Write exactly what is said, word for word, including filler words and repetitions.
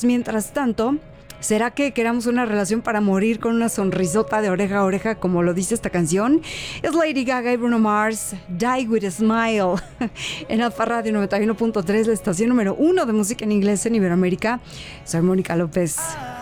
Pues mientras tanto, ¿será que queramos una relación para morir con una sonrisota de oreja a oreja, como lo dice esta canción? Es Lady Gaga y Bruno Mars, Die With A Smile, en Alfa Radio noventa y uno punto tres, la estación número uno de música en inglés en Iberoamérica. Soy Mónica López.